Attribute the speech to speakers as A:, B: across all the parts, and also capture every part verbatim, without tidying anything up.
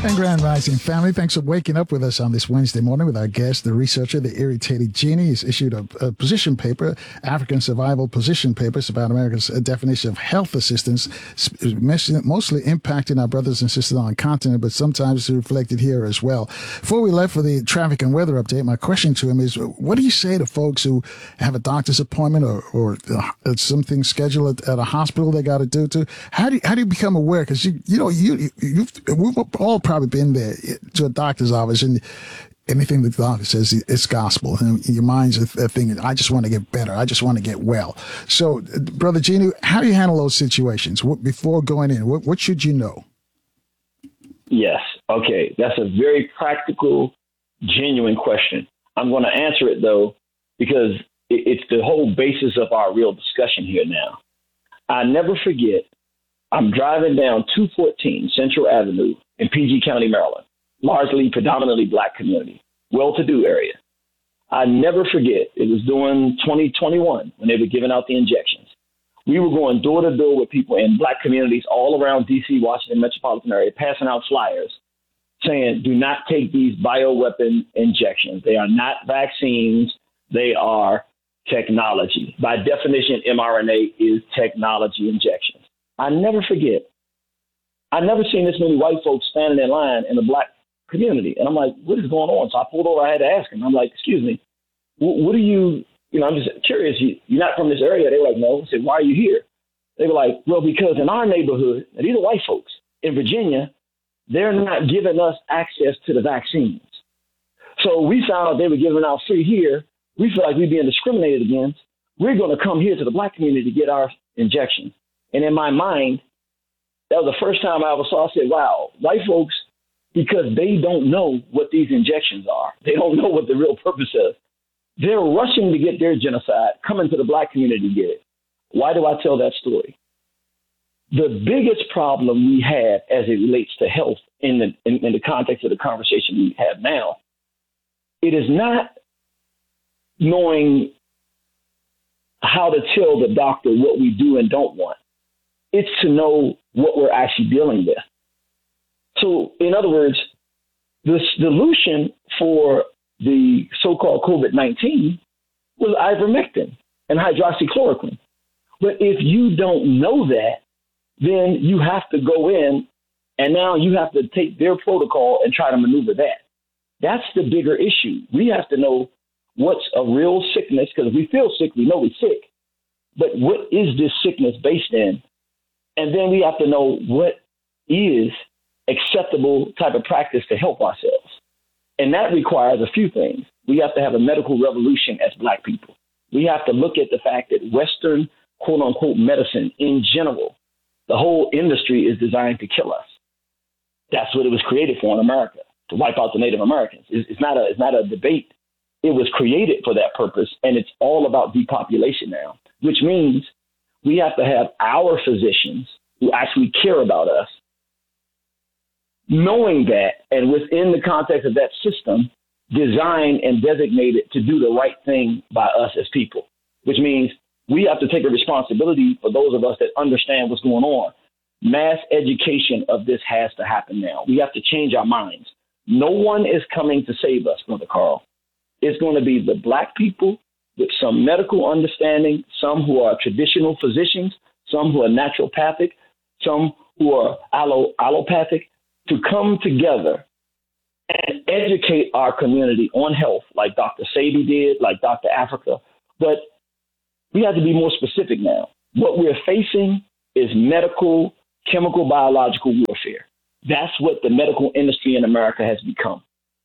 A: And Grand Rising family, thanks for waking up with us on this Wednesday morning with our guest, the researcher, the irritated genie. He's issued a, a position paper, African Survival Position Paper. It's about America's definition of health assistance, mostly impacting our brothers and sisters on the continent, but sometimes reflected here as well. Before we left for the traffic and weather update, my question to him is, what do you say to folks who have a doctor's appointment or, or uh, something scheduled at, at a hospital they got to do to? How do you, how do you become aware? Because, you, you know, you, you've, we've all probably been there to a doctor's office, and anything the doctor says, it's gospel. And your mind's thinking, I just want to get better. I just want to get well. So, Brother Genie, how do you handle those situations before going in? What, what should you know?
B: Yes. Okay. That's a very practical, genuine question. I'm going to answer it, though, because it's the whole basis of our real discussion here now. I never forget, I'm driving down two fourteen Central Avenue in P G County, Maryland, largely predominantly black community, well-to-do area. I never forget, it was during twenty twenty-one when they were giving out the injections. We were going door to door with people in black communities all around D C, Washington metropolitan area, passing out flyers saying, do not take these bioweapon injections. They are not vaccines. They are technology. By definition, mRNA is technology injections. I never forget. I never seen this many white folks standing in line in the black community. And I'm like, what is going on? So I pulled over. I had to ask him. I'm like, excuse me, what are you, you know, I'm just curious. You, you're not from this area. They were like, no. I said, why are you here? They were like, well, because in our neighborhood, and these are white folks in Virginia, they're not giving us access to the vaccines. So we found out they were giving out free here. We feel like we're being discriminated against. We're going to come here to the black community to get our injections. And in my mind, that was the first time I ever saw, I said, wow, white folks, because they don't know what these injections are. They don't know what the real purpose is. They're rushing to get their genocide, coming to the black community to get it. Why do I tell that story? The biggest problem we have as it relates to health in the, in, in the context of the conversation we have now, it is not knowing how to tell the doctor what we do and don't want. It's to know what we're actually dealing with. So, in other words, the solution for the so-called COVID nineteen was ivermectin and hydroxychloroquine. But if you don't know that, then you have to go in and now you have to take their protocol and try to maneuver that. That's the bigger issue. We have to know what's a real sickness, because if we feel sick, we know we're sick. But what is this sickness based in? And then we have to know what is acceptable type of practice to help ourselves. And that requires a few things. We have to have a medical revolution as black people. We have to look at the fact that Western, quote unquote, medicine in general, the whole industry is designed to kill us. That's what it was created for in America, to wipe out the Native Americans. It's, it's not a, it's not a debate. It was created for that purpose, and it's all about depopulation now, which means we have to have our physicians who actually care about us, knowing that, and within the context of that system, design and designate it to do the right thing by us as people, which means we have to take a responsibility for those of us that understand what's going on. Mass education of this has to happen now. We have to change our minds. No one is coming to save us, Brother Carl. It's going to be the black people with some medical understanding, some who are traditional physicians, some who are naturopathic, some who are allo- allopathic, to come together and educate our community on health, like Doctor Sebi did, like Doctor Africa. But we have to be more specific now. What we're facing is medical, chemical, biological warfare. That's what the medical industry in America has become.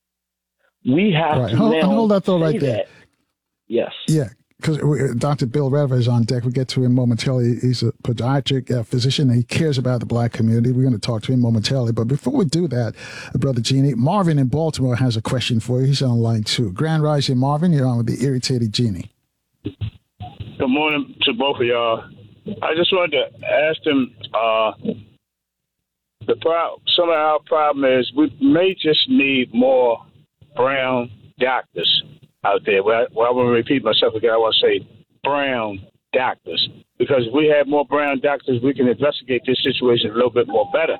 B: We have
A: right.
B: to
A: hold,
B: now
A: hold that thought right
B: that.
A: there.
B: Yes.
A: Yeah, because Doctor Bill Rever is on deck. We'll get to him momentarily. He's a podiatric uh, physician, and he cares about the black community. We're going to talk to him momentarily. But before we do that, uh, Brother Genie, Marvin in Baltimore has a question for you. He's on line two. Grand Rising, Marvin, you're on with the irritated Genie.
C: Good morning to both of y'all. I just wanted to ask them, uh, the pro- some of our problem is we may just need more brown doctors out there. Well, I, well, I want to repeat myself again. I want to say brown doctors, because if we have more brown doctors, we can investigate this situation a little bit more better.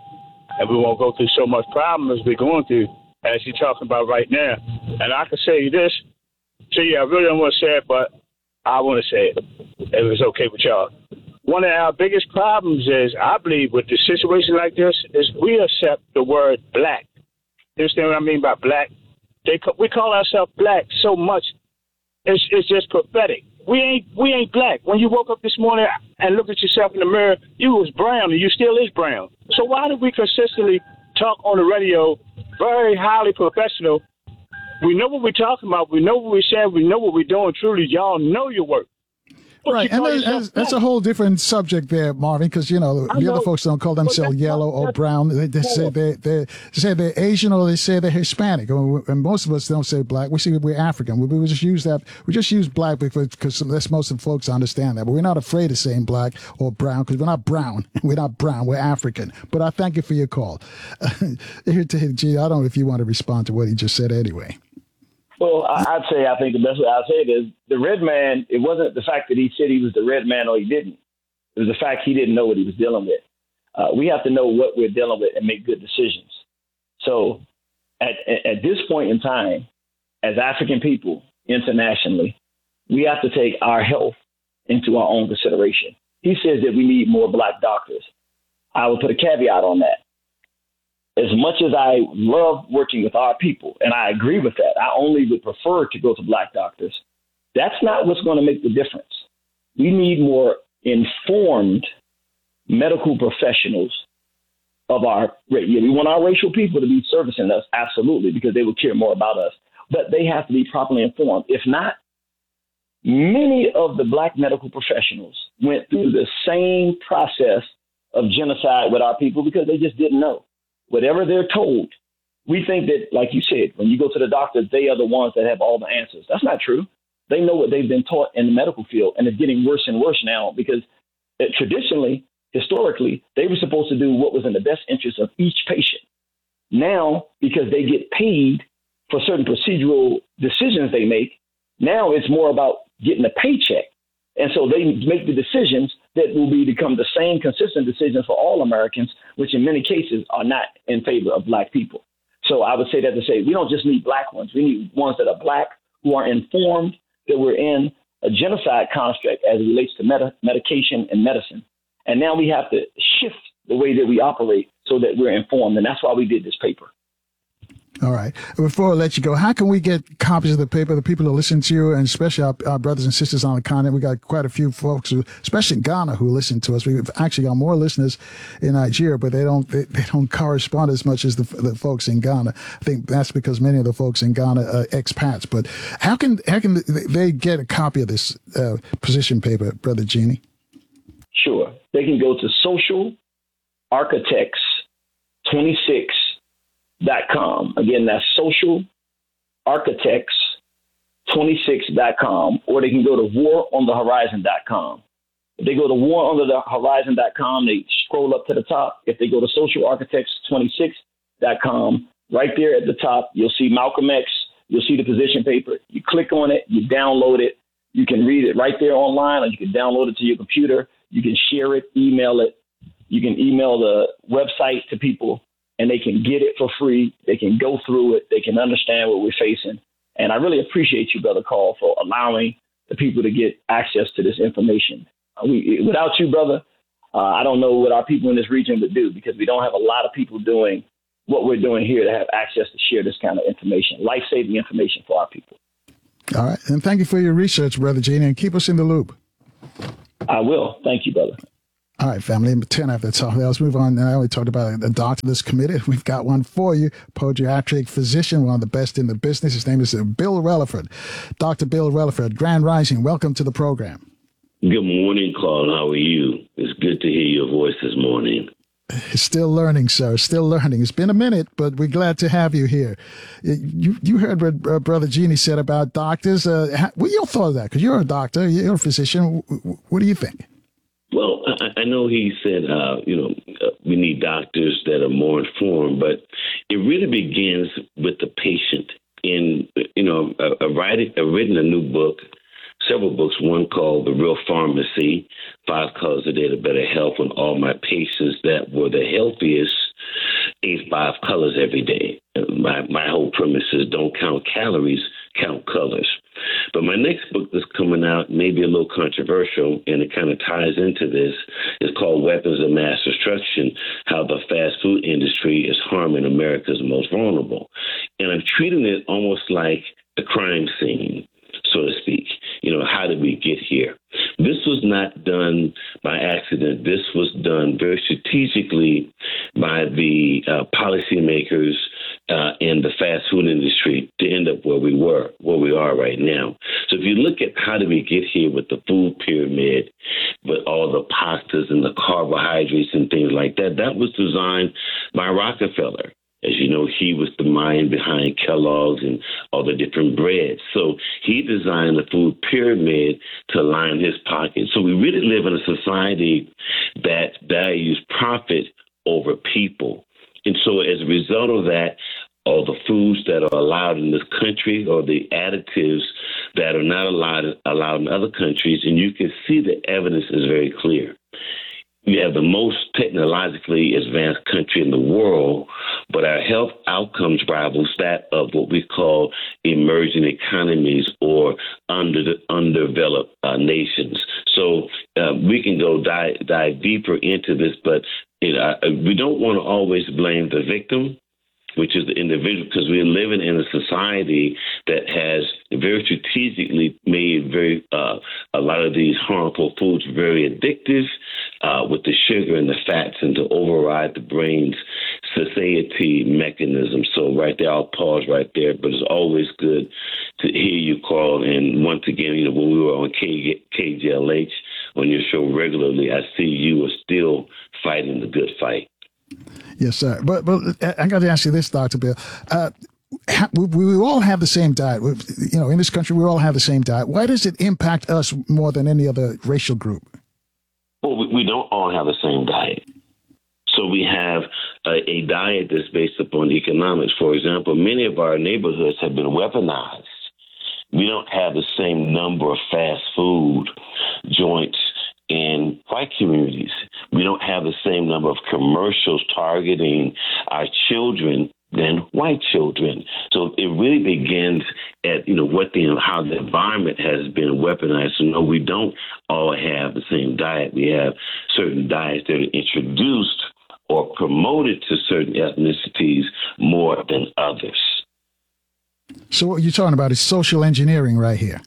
C: and we won't go through so much problem as we're going through, as you're talking about right now. And I can say this to you, I really don't want to say it, but I want to say it, if it's okay with y'all. One of our biggest problems is, I believe, with the situation like this, is we accept the word black. You understand what I mean by black? They we call ourselves black so much, it's it's just pathetic. We ain't we ain't black. When you woke up this morning and looked at yourself in the mirror, you was brown, and you still is brown. So why do we consistently talk on the radio, very highly professional? We know what we're talking about. We know what we're saying. We know what we're doing. Truly, y'all know your work. But
A: right, and that's, that's a whole different subject there, Marvin, because, you know, the
C: know,
A: other folks don't call themselves yellow or brown. They, they say they, they say they're Asian or they say they're Hispanic. And most of us don't say black. We say we're African. We, we just use that. We just use black because, because that's most of the folks understand that. But we're not afraid of saying black or brown because we're not brown. We're not brown. We're African. But I thank you for your call. Here to G, I don't know if you want to respond to what he just said anyway.
B: Well, I'd say I think the best way I'd say it is the red man, it wasn't the fact that he said he was the red man or he didn't. It was the fact he didn't know what he was dealing with. Uh, we have to know what we're dealing with and make good decisions. So at, at this point in time, as African people internationally, we have to take our health into our own consideration. He says that we need more black doctors. I would put a caveat on that. As much as I love working with our people, and I agree with that, I only would prefer to go to black doctors. That's not what's going to make the difference. We need more informed medical professionals of our race. Yeah, we want our racial people to be servicing us, absolutely, because they will care more about us. But they have to be properly informed. If not, many of the black medical professionals went through the same process of genocide with our people because they just didn't know. Whatever they're told, we think that, like you said, when you go to the doctor, they are the ones that have all the answers. That's not true. They know what they've been taught in the medical field, and it's getting worse and worse now because uh, traditionally, historically, they were supposed to do what was in the best interest of each patient. Now, because they get paid for certain procedural decisions they make, now it's more about getting a paycheck. And so they make the decisions that will be become the same consistent decisions for all Americans, which in many cases are not in favor of black people. So I would say that to say we don't just need black ones. We need ones that are black, who are informed that we're in a genocide construct as it relates to med- medication and medicine. And now we have to shift the way that we operate so that we're informed. And that's why we did this paper.
A: All right. Before I let you go, how can we get copies of the paper, the people who listen to you, and especially our, our brothers and sisters on the continent? We got quite a few folks, who, especially in Ghana, who listen to us. We've actually got more listeners in Nigeria, but they don't they, they don't correspond as much as the, the folks in Ghana. I think that's because many of the folks in Ghana are expats. But how can how can they get a copy of this uh, position paper, Brother Jeannie?
B: Sure. They can go to Social Architects twenty-six dot com. Again, that's Social Architects twenty-six dot com, or they can go to war on the horizon dot com. If they go to war on the horizon dot com, they scroll up to the top. If they go to Social Architects twenty-six dot com, right there at the top, you'll see Malcolm X. You'll see the position paper. You click on it, you download it. You can read it right there online, or you can download it to your computer. You can share it, email it. You can email the website to people, and they can get it for free. They can go through it. They can understand what we're facing. And I really appreciate you, Brother Carl, for allowing the people to get access to this information. Uh, we, without you, brother, uh, I don't know what our people in this region would do, because we don't have a lot of people doing what we're doing here to have access to share this kind of information, life-saving information for our people.
A: All right. And thank you for your research, Brother Jeannie, and keep us in the loop.
B: I will. Thank you, brother.
A: All right, family. ten after the top. Let's move on. I only talked about a doctor that's committed. We've got one for you, podiatric physician, one of the best in the business. His name is Bill Relaford. Doctor Bill Relaford, Grand Rising. Welcome to the program.
D: Good morning, Carl. How are you? It's good to hear your voice this morning.
A: Still learning, sir. Still learning. It's been a minute, but we're glad to have you here. You you heard what uh, Brother Jeannie said about doctors. Uh, what are your thoughts of that? Because you're a doctor, you're a physician. What do you think?
D: Well, I, I know he said, uh, you know, uh, we need doctors that are more informed, but it really begins with the patient. In, you know, a, a writing, a written a new book several books, one called The Real Pharmacy, Five Colors a Day to Better Health, when all my patients that were the healthiest ate five colors every day. My, my whole premise is don't count calories, count colors. But my next book that's coming out may be a little controversial, and it kind of ties into this. It's called Weapons of Mass Destruction, How the Fast Food Industry is Harming America's Most Vulnerable. And I'm treating it almost like a crime scene, so to speak. You know, how did we get here? This was not done by accident. This was done very strategically by the uh, policymakers uh, in the fast food industry to end up where we were, where we are right now. So if you look at how did we get here with the food pyramid, with all the pastas and the carbohydrates and things like that, that was designed by Rockefeller. As you know, he was the mind behind Kellogg's and all the different breads. So he designed the food pyramid to line his pocket. So we really live in a society that values profit over people. And so as a result of that, all the foods that are allowed in this country or the additives that are not allowed allowed in other countries, and you can see the evidence is very clear. We have the most technologically advanced country in the world, but our health outcomes rivals that of what we call emerging economies or under undeveloped uh, nations. So uh, we can go dive, dive deeper into this, but you know, we don't want to always blame the victim, which is the individual, because we're living in a society that has very strategically made very uh, a lot of these harmful foods very addictive uh, with the sugar and the fats, and to override the brain's satiety mechanism. So right there, I'll pause right there. But it's always good to hear you, Carl. And once again, you know, when we were on K J L H on your show regularly, I see you are still fighting the good fight.
A: Yes, sir. But but I got to ask you this, Doctor Bill. Uh, we, we all have the same diet. We, you know, in this country, we all have the same diet. Why does it impact us more than any other racial group?
D: Well, we, we don't all have the same diet. So we have a, a diet that's based upon economics. For example, many of our neighborhoods have been weaponized. We don't have the same number of fast food joints in white communities. We don't have the same number of commercials targeting our children than white children. So it really begins at, you know, what the, how the environment has been weaponized. So no, we don't all have the same diet. We have certain diets that are introduced or promoted to certain ethnicities more than others.
A: So what you're talking about is social engineering right here.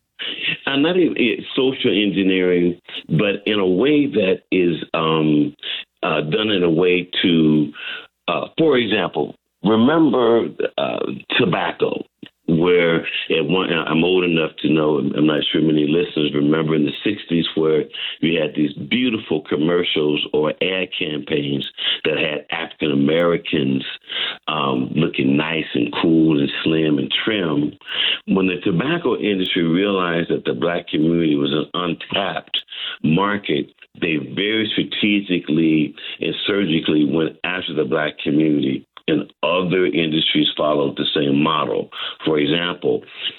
D: Uh, not even social engineering, but in a way that is um, uh, done in a way to, uh, for example, remember uh, tobacco, where at one, I'm old enough to know, I'm not sure many listeners remember in the sixties where we had these beautiful commercials or ad campaigns that had African Americans um, looking nice and cool and slim and trim. When the tobacco industry realized that the black community was an untapped market, they very strategically and surgically went after the black community. And other industries followed the same model. For example,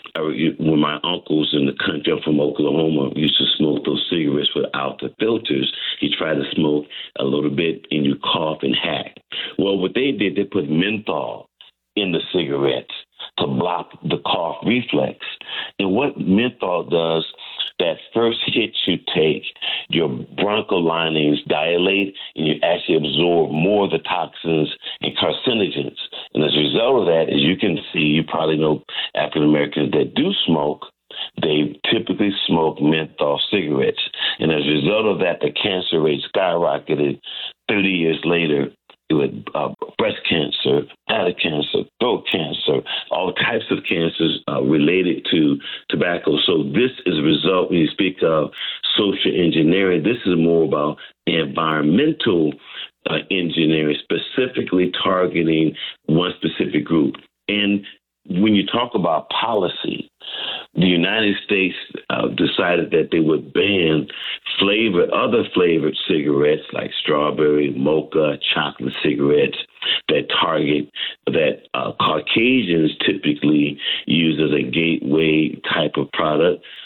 D: when my uncles in the country, I'm from Oklahoma, used to smoke those cigarettes without the filters, he tried to smoke a little bit and you cough and hack. Well, what they did, they put menthol in the cigarettes to block the cough reflex. And what menthol does, that first hit you take, your bronchial linings dilate and you actually absorb more of the toxins and carcinogens. And as a result of that, as you can see, you probably know African Americans that do smoke, they typically smoke menthol cigarettes. And as a result of that, the cancer rate skyrocketed thirty years later. With uh, breast cancer, bladder cancer, throat cancer, all types of cancers uh, related to tobacco. So this is a result when you speak of social engineering. This is more about environmental uh, engineering, specifically targeting one specific group. And when you talk about policy, the United States uh, decided that they would ban flavored, other flavored cigarettes like strawberry, mocha, chocolate cigarettes that target, that uh, Caucasians typically use as a gateway type of product.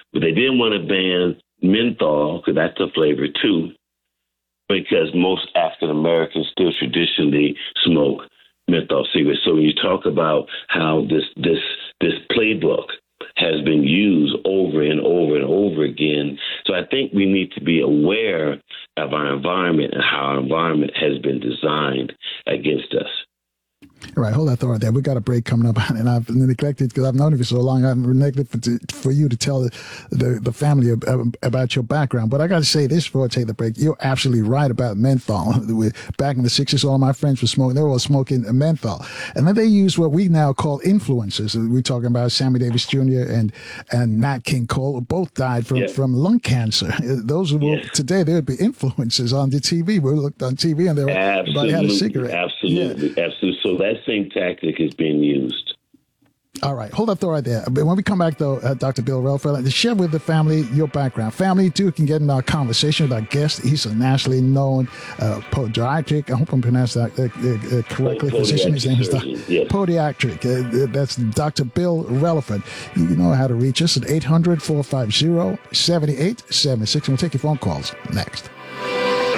D: But they didn't want to ban menthol, because that's a flavor too, because most African Americans still traditionally smoke menthol cigarettes. So when you talk about how this this this playbook has been used over and over and over again, so I think we need to be aware of our environment and how our environment has been designed against us.
A: All right, hold that thought there. We got a break coming up, and I've neglected, because I've known you for so long, I've neglected for, to, for you to tell the, the, the family ab- about your background. But I got to say this before I take the break. You're absolutely right about menthol. Back in the sixties, all my friends were smoking. They were all smoking menthol. And then they used what we now call influencers. We're talking about Sammy Davis Junior and and Nat King Cole, who both died from,
D: Yeah.
A: from lung cancer. Those who
D: Yeah.
A: today, they would be influencers on the T V. We looked on T V and they were, everybody had a cigarette.
D: Absolutely,
A: Yeah.
D: absolutely. So that same tactic is being used.
A: All right, hold that thought right there. But when we come back, though, uh, Doctor Bill Relford, share with the family your background. Family, too, can get in our conversation with our guest. He's a nationally known uh, podiatric. I hope I'm pronouncing that uh, uh, correctly. Physician, his name is Doctor
D: Yes.
A: Podiatric. Uh, that's Doctor Bill Relford. You know how to reach us at eight hundred, four five zero, seven eight seven six. And we'll take your phone calls next.